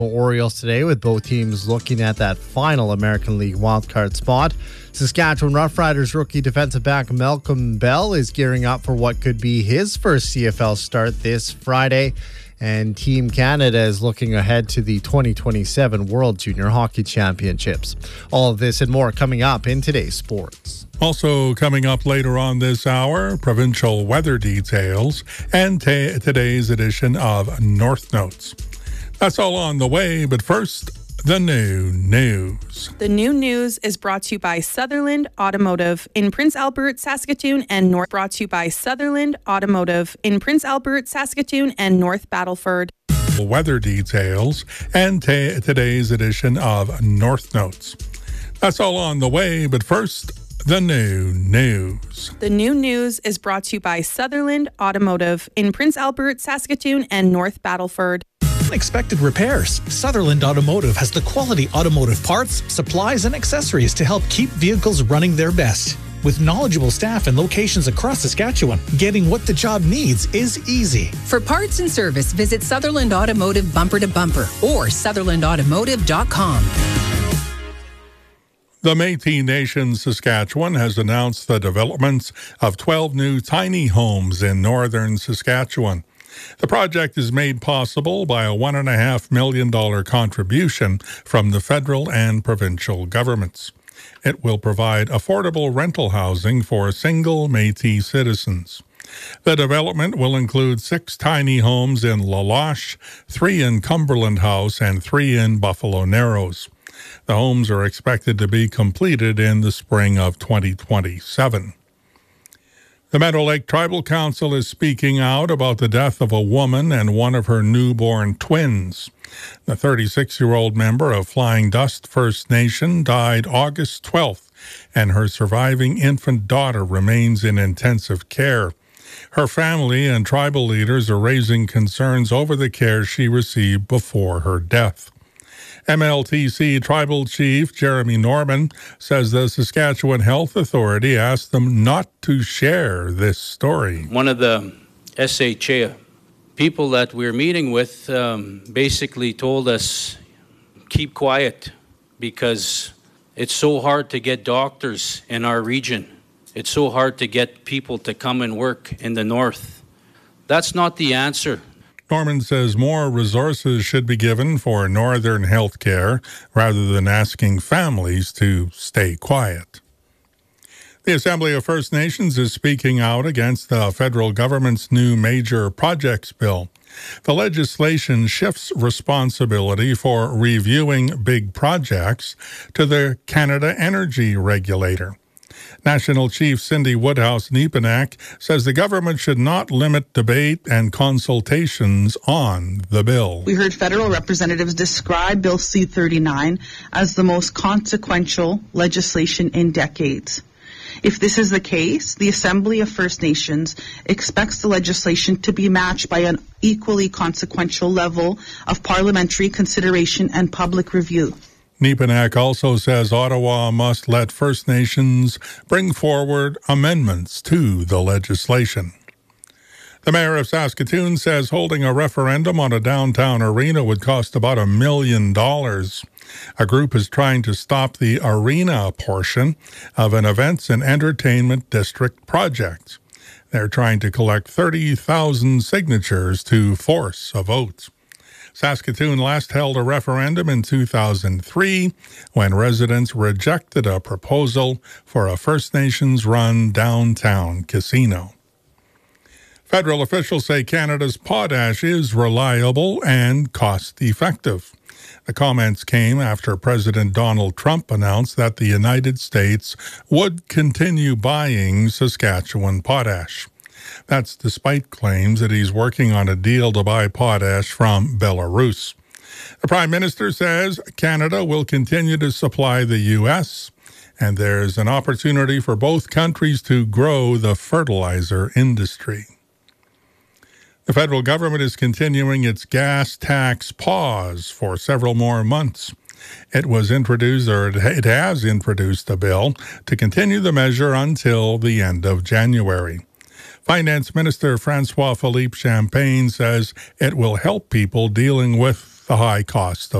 Orioles today, with both teams looking at that final American League wildcard spot. Saskatchewan Roughriders rookie defensive back Malcolm Bell is gearing up for what could be his first CFL start this Friday. And Team Canada is looking ahead to the 2027 World Junior Hockey Championships. All of this and more coming up in today's sports. Also coming up later on this hour, provincial weather details and today's edition of North Notes. That's all on the way, but first, the new news. The new news is brought to you by Sutherland Automotive in Prince Albert, Saskatoon, and North. Brought to you by Sutherland Automotive in Prince Albert, Saskatoon, and North Battleford. Weather details and today's edition of North Notes. That's all on the way, but first, the new news. The new news is brought to you by Sutherland Automotive in Prince Albert, Saskatoon, and North Battleford. Unexpected repairs. Sutherland Automotive has the quality automotive parts, supplies, and accessories to help keep vehicles running their best. With knowledgeable staff and locations across Saskatchewan, getting what the job needs is easy. For parts and service, visit Sutherland Automotive bumper to bumper or sutherlandautomotive.com. The Métis Nation Saskatchewan has announced the developments of 12 new tiny homes in northern Saskatchewan. The project is made possible by a $1.5 million contribution from the federal and provincial governments. It will provide affordable rental housing for single Métis citizens. The development will include 6 tiny homes in La Loche, 3 in Cumberland House, and 3 in Buffalo Narrows. The homes are expected to be completed in the spring of 2027. The Meadow Lake Tribal Council is speaking out about the death of a woman and one of her newborn twins. The 36-year-old member of Flying Dust First Nation died August 12th, and her surviving infant daughter remains in intensive care. Her family and tribal leaders are raising concerns over the care she received before her death. MLTC Tribal Chief Jeremy Norman says the Saskatchewan Health Authority asked them not to share this story. One of the SHA people that we're meeting with basically told us, keep quiet, because it's so hard to get doctors in our region. It's so hard to get people to come and work in the north. That's not the answer. Norman says more resources should be given for northern health care rather than asking families to stay quiet. The Assembly of First Nations is speaking out against the federal government's new major projects bill. The legislation shifts responsibility for reviewing big projects to the Canada Energy Regulator. National Chief Cindy Woodhouse-Nepinak says the government should not limit debate and consultations on the bill. We heard federal representatives describe Bill C-39 as the most consequential legislation in decades. If this is the case, the Assembly of First Nations expects the legislation to be matched by an equally consequential level of parliamentary consideration and public review. Nepinak also says Ottawa must let First Nations bring forward amendments to the legislation. The mayor of Saskatoon says holding a referendum on a downtown arena would cost about $1 million. A group is trying to stop the arena portion of an events and entertainment district project. They're trying to collect 30,000 signatures to force a vote. Saskatoon last held a referendum in 2003 when residents rejected a proposal for a First Nations-run downtown casino. Federal officials say Canada's potash is reliable and cost-effective. The comments came after President Donald Trump announced that the United States would continue buying Saskatchewan potash. That's despite claims that he's working on a deal to buy potash from Belarus. The Prime Minister says Canada will continue to supply the U.S., and there's an opportunity for both countries to grow the fertilizer industry. The federal government is continuing its gas tax pause for several more months. It has introduced a bill to continue the measure until the end of January. Finance Minister Francois-Philippe Champagne says it will help people dealing with the high cost of